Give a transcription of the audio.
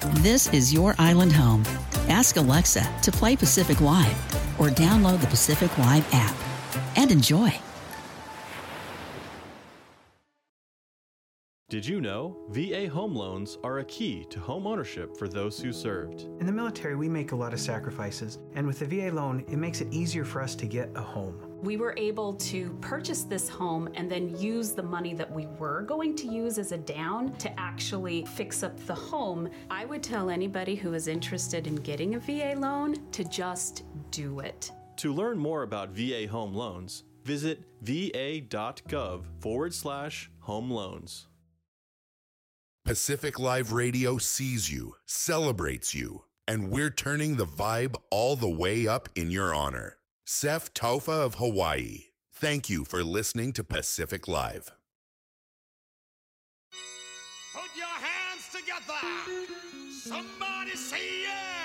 This is your island home. Ask Alexa to play Pacific Live or download the Pacific Live app and enjoy. Did you know VA home loans are a key to home ownership for those who served? In the military, we make a lot of sacrifices, and with the VA loan, it makes it easier for us to get a home. We were able to purchase this home and then use the money that we were going to use as a down to actually fix up the home. I would tell anybody who is interested in getting a VA loan to just do it. To learn more about VA home loans, visit va.gov/home loans. Pacific Live Radio sees you, celebrates you, and we're turning the vibe all the way up in your honor. Sef Taufa of Hawaii, thank you for listening to Pacific Live. Put your hands together. Somebody say yeah.